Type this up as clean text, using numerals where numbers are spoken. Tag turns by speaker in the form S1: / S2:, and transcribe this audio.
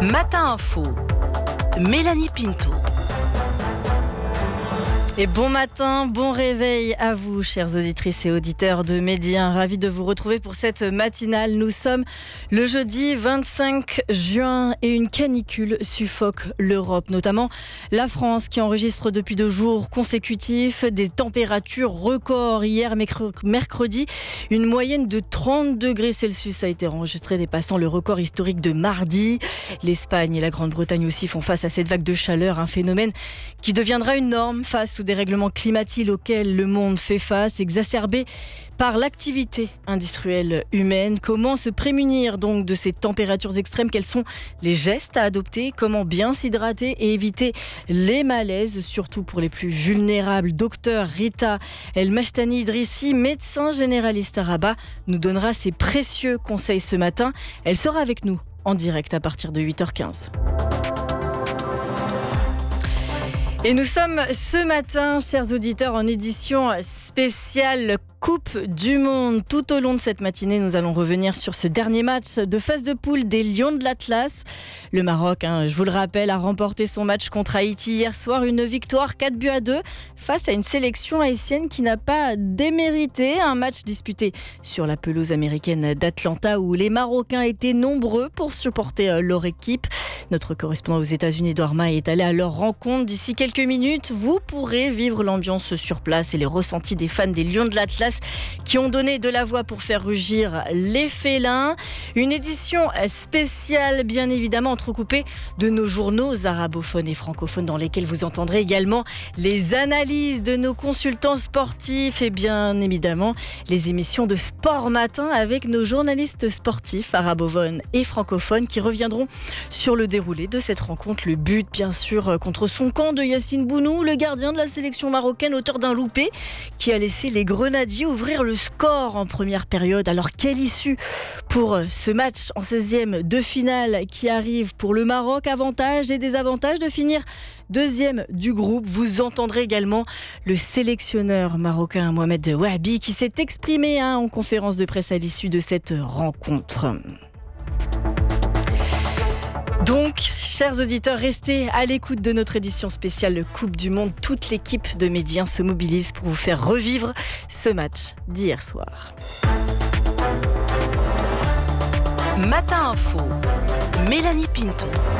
S1: Matin Info, Mélanie Pinto.
S2: Et bon matin, bon réveil à vous, chères auditrices et auditeurs de Média. Ravi de vous retrouver pour cette matinale. Nous sommes le jeudi 25 juin et une canicule suffoque l'Europe, notamment la France qui enregistre depuis 2 jours consécutifs des températures records. Hier, mercredi, une moyenne de 30 degrés Celsius a été enregistrée, dépassant le record historique de mardi. L'Espagne et la Grande-Bretagne aussi font face à cette vague de chaleur, un phénomène qui deviendra une norme face aux dérèglements climatiques auxquels le monde fait face, exacerbés par l'activité industrielle humaine. Comment se prémunir donc de ces températures extrêmes? Quels sont les gestes à adopter? Comment bien s'hydrater et éviter les malaises, surtout pour les plus vulnérables? Docteur Rita El Mashtani Idrissi, médecin généraliste à Rabat, nous donnera ses précieux conseils ce matin. Elle sera avec nous en direct à partir de 8h15. Et nous sommes ce matin, chers auditeurs, en édition spéciale Coupe du Monde. Tout au long de cette matinée, nous allons revenir sur ce dernier match de phase de poule des Lions de l'Atlas. Le Maroc, je vous le rappelle, a remporté son match contre Haïti hier soir. Une victoire 4-2 face à une sélection haïtienne qui n'a pas démérité. Un match disputé sur la pelouse américaine d'Atlanta où les Marocains étaient nombreux pour supporter leur équipe. Notre correspondant aux États-Unis, Edouard May, est allé à leur rencontre. D'ici quelques minutes, vous pourrez vivre l'ambiance sur place et les ressentis des fans des Lions de l'Atlas qui ont donné de la voix pour faire rugir les félins. Une édition spéciale, bien évidemment, entrecoupée de nos journaux arabophones et francophones dans lesquels vous entendrez également les analyses de nos consultants sportifs et bien évidemment les émissions de Sport Matin avec nos journalistes sportifs arabophones et francophones qui reviendront sur le déroulé de cette rencontre. Le but, bien sûr, contre son camp de Yassine Bounou, le gardien de la sélection marocaine, auteur d'un loupé qui a laissé les Grenadiers ouvrir le score en première période. Alors quelle issue pour ce match en 16e de finale qui arrive pour le Maroc? Avantages et désavantages de finir deuxième du groupe. Vous entendrez également le sélectionneur marocain Mohamed Wahabi qui s'est exprimé en conférence de presse à l'issue de cette rencontre. Donc, chers auditeurs, restez à l'écoute de notre édition spéciale Coupe du Monde. Toute l'équipe de Média se mobilise pour vous faire revivre ce match d'hier soir.
S1: Matin Info, Mélanie Pinto.